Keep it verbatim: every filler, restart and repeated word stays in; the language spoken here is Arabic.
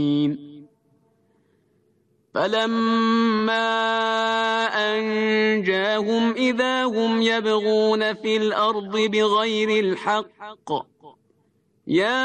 فلما أنجاهم إذا هم يبغون في الأرض بغير الحق يا